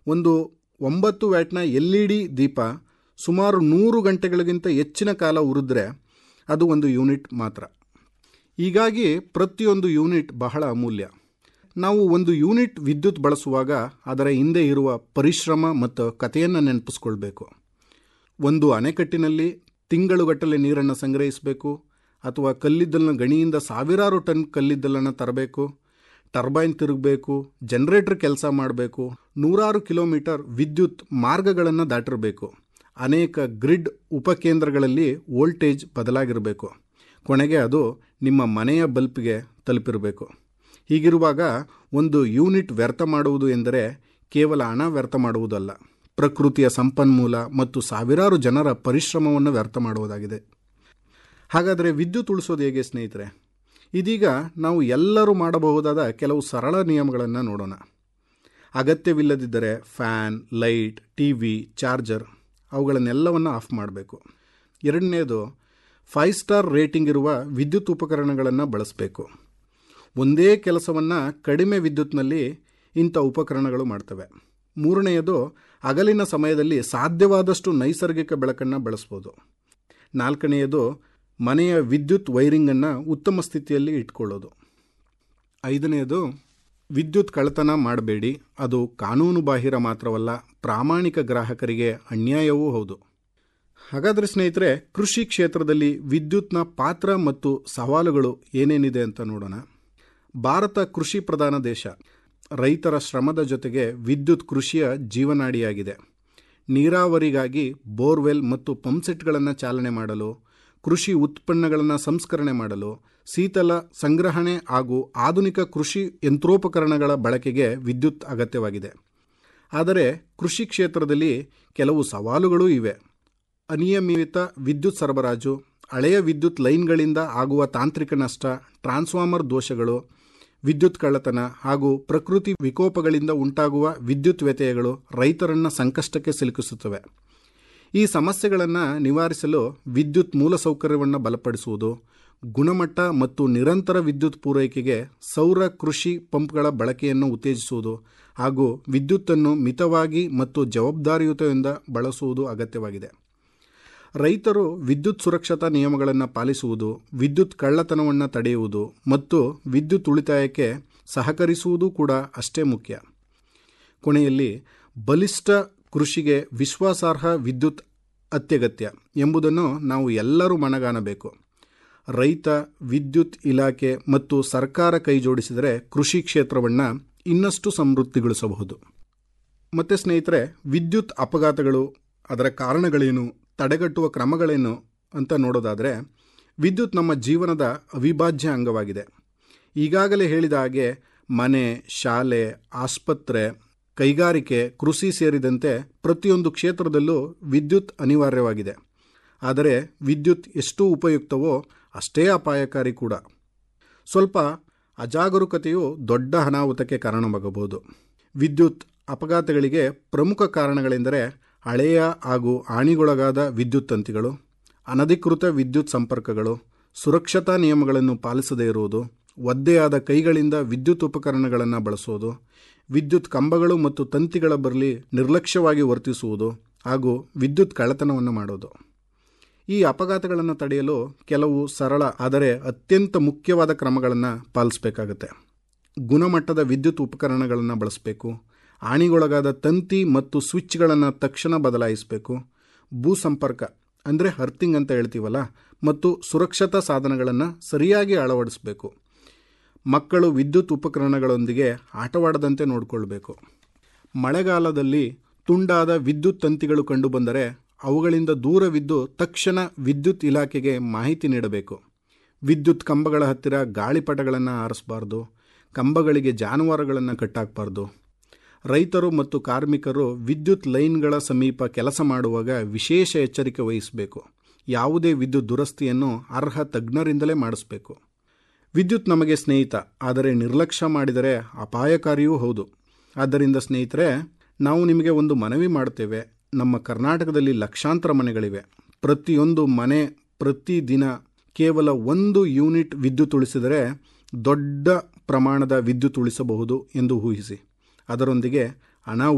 ಒಂದು 9 ವ್ಯಾಟ್ನ LED ದೀಪ ಸುಮಾರು 100 ಗಂಟೆಗಳಿಗಿಂತ ಹೆಚ್ಚಿನ ಕಾಲ ಉರಿದ್ರೆ ಅದು ಒಂದು ಯೂನಿಟ್ ಮಾತ್ರ. ಹೀಗಾಗಿ ಪ್ರತಿಯೊಂದು ಯೂನಿಟ್ ಬಹಳ ಅಮೂಲ್ಯ. ನಾವು ಒಂದು ಯೂನಿಟ್ ವಿದ್ಯುತ್ ಬಳಸುವಾಗ ಅದರ ಹಿಂದೆ ಇರುವ ಪರಿಶ್ರಮ ಮತ್ತು ಕಥೆಯನ್ನು ನೆನಪಿಸ್ಕೊಳ್ಬೇಕು. ಒಂದು ಅಣೆಕಟ್ಟಿನಲ್ಲಿ ತಿಂಗಳುಗಟ್ಟಲೆ ನೀರನ್ನು ಸಂಗ್ರಹಿಸಬೇಕು, ಅಥವಾ ಕಲ್ಲಿದ್ದಲನ್ನು ಗಣಿಯಿಂದ ಸಾವಿರಾರು ಟನ್ ಕಲ್ಲಿದ್ದಲನ್ನು ತರಬೇಕು, ಟರ್ಬೈನ್ ತಿರುಗಬೇಕು, ಜನರೇಟರ್ ಕೆಲಸ ಮಾಡಬೇಕು, 100 ಕಿಲೋಮೀಟರ್ ವಿದ್ಯುತ್ ಮಾರ್ಗಗಳನ್ನು ದಾಟಿರಬೇಕು, ಅನೇಕ ಗ್ರಿಡ್ ಉಪಕೇಂದ್ರಗಳಲ್ಲಿ ವೋಲ್ಟೇಜ್ ಬದಲಾಗಿರಬೇಕು, ಕೊನೆಗೆ ಅದು ನಿಮ್ಮ ಮನೆಯ ಬಲ್ಬ್ಗೆ ತಲುಪಿರಬೇಕು. ಹೀಗಿರುವಾಗ ಒಂದು ಯೂನಿಟ್ ವ್ಯರ್ಥ ಮಾಡುವುದು ಎಂದರೆ ಕೇವಲ ಹಣ ವ್ಯರ್ಥ ಮಾಡುವುದಲ್ಲ, ಪ್ರಕೃತಿಯ ಸಂಪನ್ಮೂಲ ಮತ್ತು ಸಾವಿರಾರು ಜನರ ಪರಿಶ್ರಮವನ್ನು ವ್ಯರ್ಥ ಮಾಡುವುದಾಗಿದೆ. ಹಾಗಾದರೆ ವಿದ್ಯುತ್ ಉಳಿಸೋದು ಹೇಗೆ ಸ್ನೇಹಿತರೆ? ಇದೀಗ ನಾವು ಎಲ್ಲರೂ ಮಾಡಬಹುದಾದ ಕೆಲವು ಸರಳ ನಿಯಮಗಳನ್ನು ನೋಡೋಣ. ಅಗತ್ಯವಿಲ್ಲದಿದ್ದರೆ fan, light, TV, charger ಅವುಗಳನ್ನೆಲ್ಲವನ್ನು of ಮಾಡಬೇಕು. ಎರಡನೇದು, 5 ಸ್ಟಾರ್ ರೇಟಿಂಗ್ ಇರುವ ವಿದ್ಯುತ್ ಉಪಕರಣಗಳನ್ನು ಬಳಸಬೇಕು. ಒಂದೇ ಕೆಲಸವನ್ನು ಕಡಿಮೆ ವಿದ್ಯುತ್ನಲ್ಲಿ ಇಂಥ ಉಪಕರಣಗಳು ಮಾಡ್ತವೆ. ಮೂರನೆಯದು, ಹಗಲಿನ ಸಮಯದಲ್ಲಿ ಸಾಧ್ಯವಾದಷ್ಟು ನೈಸರ್ಗಿಕ ಬೆಳಕನ್ನು ಬಳಸ್ಬೋದು. ನಾಲ್ಕನೆಯದು, ಮನೆಯ ವಿದ್ಯುತ್ ವೈರಿಂಗನ್ನು ಉತ್ತಮ ಸ್ಥಿತಿಯಲ್ಲಿ ಇಟ್ಕೊಳ್ಳೋದು. ಐದನೆಯದು, ವಿದ್ಯುತ್ ಕಳ್ಳತನ ಮಾಡಬೇಡಿ. ಅದು ಕಾನೂನು ಬಾಹಿರ ಮಾತ್ರವಲ್ಲ, ಪ್ರಾಮಾಣಿಕ ಗ್ರಾಹಕರಿಗೆ ಅನ್ಯಾಯವೂ ಹೌದು. ಹಾಗಾದರೆ ಸ್ನೇಹಿತರೆ, ಕೃಷಿ ಕ್ಷೇತ್ರದಲ್ಲಿ ವಿದ್ಯುತ್ನ ಪಾತ್ರ ಮತ್ತು ಸವಾಲುಗಳು ಏನೇನಿದೆ ಅಂತ ನೋಡೋಣ. ಭಾರತ ಕೃಷಿ ಪ್ರಧಾನ ದೇಶ. ರೈತರ ಶ್ರಮದ ಜೊತೆಗೆ ವಿದ್ಯುತ್ ಕೃಷಿಯ ಜೀವನಾಡಿಯಾಗಿದೆ. ನೀರಾವರಿಗಾಗಿ ಬೋರ್ವೆಲ್ ಮತ್ತು ಪಂಪ್ಸೆಟ್ಗಳನ್ನು ಚಾಲನೆ ಮಾಡಲು, ಕೃಷಿ ಉತ್ಪನ್ನಗಳನ್ನು ಸಂಸ್ಕರಣೆ ಮಾಡಲು, ಶೀತಲ ಸಂಗ್ರಹಣೆ ಹಾಗೂ ಆಧುನಿಕ ಕೃಷಿ ಯಂತ್ರೋಪಕರಣಗಳ ಬಳಕೆಗೆ ವಿದ್ಯುತ್ ಅಗತ್ಯವಾಗಿದೆ. ಆದರೆ ಕೃಷಿ ಕ್ಷೇತ್ರದಲ್ಲಿ ಕೆಲವು ಸವಾಲುಗಳೂ ಇವೆ. ಅನಿಯಮಿತ ವಿದ್ಯುತ್ ಸರಬರಾಜು, ಹಳೆಯ ವಿದ್ಯುತ್ ಲೈನ್ಗಳಿಂದ ಆಗುವ ತಾಂತ್ರಿಕ ನಷ್ಟ, ಟ್ರಾನ್ಸ್ಫಾರ್ಮರ್ ದೋಷಗಳು, ವಿದ್ಯುತ್ ಕಳ್ಳತನ ಹಾಗೂ ಪ್ರಕೃತಿ ವಿಕೋಪಗಳಿಂದ ಉಂಟಾಗುವ ವಿದ್ಯುತ್ ವ್ಯತ್ಯಯಗಳು ರೈತರನ್ನು ಸಂಕಷ್ಟಕ್ಕೆ ಸಿಲುಕಿಸುತ್ತವೆ. ಈ ಸಮಸ್ಯೆಗಳನ್ನು ನಿವಾರಿಸಲು ವಿದ್ಯುತ್ ಮೂಲಸೌಕರ್ಯವನ್ನು ಬಲಪಡಿಸುವುದು, ಗುಣಮಟ್ಟ ಮತ್ತು ನಿರಂತರ ವಿದ್ಯುತ್ ಪೂರೈಕೆಗೆ ಸೌರ ಕೃಷಿ ಪಂಪ್ಗಳ ಬಳಕೆಯನ್ನು ಉತ್ತೇಜಿಸುವುದು ಹಾಗೂ ವಿದ್ಯುತ್ತನ್ನು ಮಿತವಾಗಿ ಮತ್ತು ಜವಾಬ್ದಾರಿಯುತದಿಂದ ಬಳಸುವುದು ಅಗತ್ಯವಾಗಿದೆ. ರೈತರು ವಿದ್ಯುತ್ ಸುರಕ್ಷತಾ ನಿಯಮಗಳನ್ನು ಪಾಲಿಸುವುದು, ವಿದ್ಯುತ್ ಕಳ್ಳತನವನ್ನು ತಡೆಯುವುದು ಮತ್ತು ವಿದ್ಯುತ್ ಉಳಿತಾಯಕ್ಕೆ ಸಹಕರಿಸುವುದು ಕೂಡ ಅಷ್ಟೇ ಮುಖ್ಯ. ಕೊನೆಯಲ್ಲಿ, ಬಲಿಷ್ಠ ಕೃಷಿಗೆ ವಿಶ್ವಾಸಾರ್ಹ ವಿದ್ಯುತ್ ಅತ್ಯಗತ್ಯ ಎಂಬುದನ್ನು ನಾವು ಎಲ್ಲರೂ ಮನಗಾಣಬೇಕು. ರೈತ, ವಿದ್ಯುತ್ ಇಲಾಖೆ ಮತ್ತು ಸರ್ಕಾರ ಕೈ ಜೋಡಿಸಿದರೆ ಕೃಷಿ ಕ್ಷೇತ್ರವನ್ನು ಇನ್ನಷ್ಟು ಸಮೃದ್ಧಿಗೊಳಿಸಬಹುದು. ಮತ್ತು ಸ್ನೇಹಿತರೆ, ವಿದ್ಯುತ್ ಅಪಘಾತಗಳು, ಅದರ ಕಾರಣಗಳೇನು, ತಡೆಗಟ್ಟುವ ಕ್ರಮಗಳೇನು ಅಂತ ನೋಡೋದಾದರೆ, ವಿದ್ಯುತ್ ನಮ್ಮ ಜೀವನದ ಅವಿಭಾಜ್ಯ ಅಂಗವಾಗಿದೆ. ಈಗಾಗಲೇ ಹೇಳಿದ ಹಾಗೆ ಮನೆ, ಶಾಲೆ, ಆಸ್ಪತ್ರೆ, ಕೈಗಾರಿಕೆ, ಕೃಷಿ ಸೇರಿದಂತೆ ಪ್ರತಿಯೊಂದು ಕ್ಷೇತ್ರದಲ್ಲೂ ವಿದ್ಯುತ್ ಅನಿವಾರ್ಯವಾಗಿದೆ. ಆದರೆ ವಿದ್ಯುತ್ ಎಷ್ಟು ಉಪಯುಕ್ತವೋ ಅಷ್ಟೇ ಅಪಾಯಕಾರಿ ಕೂಡ. ಸ್ವಲ್ಪ ಅಜಾಗರೂಕತೆಯು ದೊಡ್ಡ ಅನಾಹುತಕ್ಕೆ ಕಾರಣವಾಗಬಹುದು. ವಿದ್ಯುತ್ ಅಪಘಾತಗಳಿಗೆ ಪ್ರಮುಖ ಕಾರಣಗಳೆಂದರೆ ಹಳೆಯ ಹಾಗೂ ಹಾನಿಗೊಳಗಾದ ವಿದ್ಯುತ್ ತಂತಿಗಳು, ಅನಧಿಕೃತ ವಿದ್ಯುತ್ ಸಂಪರ್ಕಗಳು, ಸುರಕ್ಷತಾ ನಿಯಮಗಳನ್ನು ಪಾಲಿಸದೇ ಇರುವುದು, ಒದ್ದೆಯಾದ ಕೈಗಳಿಂದ ವಿದ್ಯುತ್ ಉಪಕರಣಗಳನ್ನು ಬಳಸುವುದು, ವಿದ್ಯುತ್ ಕಂಬಗಳು ಮತ್ತು ತಂತಿಗಳ ಬಳಿ ನಿರ್ಲಕ್ಷ್ಯವಾಗಿ ವರ್ತಿಸುವುದು ಹಾಗೂ ವಿದ್ಯುತ್ ಕಳ್ಳತನವನ್ನು ಮಾಡೋದು. ಈ ಅಪಘಾತಗಳನ್ನು ತಡೆಯಲು ಕೆಲವು ಸರಳ ಆದರೆ ಅತ್ಯಂತ ಮುಖ್ಯವಾದ ಕ್ರಮಗಳನ್ನು ಪಾಲಿಸಬೇಕಾಗುತ್ತೆ. ಗುಣಮಟ್ಟದ ವಿದ್ಯುತ್ ಉಪಕರಣಗಳನ್ನು ಬಳಸಬೇಕು. ಹಾನಿಗೊಳಗಾದ ತಂತಿ ಮತ್ತು ಸ್ವಿಚ್ಗಳನ್ನು ತಕ್ಷಣ ಬದಲಾಯಿಸಬೇಕು. ಭೂ ಸಂಪರ್ಕ ಅಂದರೆ ಅರ್ಥಿಂಗ್ ಅಂತ ಹೇಳ್ತೀವಲ್ಲ, ಮತ್ತು ಸುರಕ್ಷತಾ ಸಾಧನಗಳನ್ನು ಸರಿಯಾಗಿ ಅಳವಡಿಸಬೇಕು. ಮಕ್ಕಳು ವಿದ್ಯುತ್ ಉಪಕರಣಗಳೊಂದಿಗೆ ಆಟವಾಡದಂತೆ ನೋಡಿಕೊಳ್ಬೇಕು. ಮಳೆಗಾಲದಲ್ಲಿ ತುಂಡಾದ ವಿದ್ಯುತ್ ತಂತಿಗಳು ಕಂಡುಬಂದರೆ ಅವುಗಳಿಂದ ದೂರವಿದ್ದು ತಕ್ಷಣ ವಿದ್ಯುತ್ ಇಲಾಖೆಗೆ ಮಾಹಿತಿ ನೀಡಬೇಕು. ವಿದ್ಯುತ್ ಕಂಬಗಳ ಹತ್ತಿರ ಗಾಳಿಪಟಗಳನ್ನು ಹಾರಿಸಬಾರ್ದು. ಕಂಬಗಳಿಗೆ ಜಾನುವಾರುಗಳನ್ನು ಕಟ್ಟಾಕಬಾರ್ದು. ರೈತರು ಮತ್ತು ಕಾರ್ಮಿಕರು ವಿದ್ಯುತ್ ಲೈನ್ಗಳ ಸಮೀಪ ಕೆಲಸ ಮಾಡುವಾಗ ವಿಶೇಷ ಎಚ್ಚರಿಕೆ ವಹಿಸಬೇಕು. ಯಾವುದೇ ವಿದ್ಯುತ್ ದುರಸ್ತಿಯನ್ನು ಅರ್ಹ ತಜ್ಞರಿಂದಲೇ ಮಾಡಿಸಬೇಕು. ವಿದ್ಯುತ್ ನಮಗೆ ಸ್ನೇಹಿತ, ಆದರೆ ನಿರ್ಲಕ್ಷ್ಯ ಮಾಡಿದರೆ ಅಪಾಯಕಾರಿಯೂ ಹೌದು. ಆದ್ದರಿಂದ ಸ್ನೇಹಿತರೆ, ನಾವು ನಿಮಗೆ ಒಂದು ಮನವಿ ಮಾಡ್ತೇವೆ. ನಮ್ಮ ಕರ್ನಾಟಕದಲ್ಲಿ ಲಕ್ಷಾಂತರ ಮನೆಗಳಿವೆ. ಪ್ರತಿಯೊಂದು ಮನೆ ಪ್ರತಿದಿನ ಕೇವಲ 1 ಯೂನಿಟ್ ವಿದ್ಯುತ್ ಉಳಿಸಿದರೆ ದೊಡ್ಡ ಪ್ರಮಾಣದ ವಿದ್ಯುತ್ ಉಳಿಸಬಹುದು ಎಂದು ಊಹಿಸಿ. ಅದರೊಂದಿಗೆ ಹಣ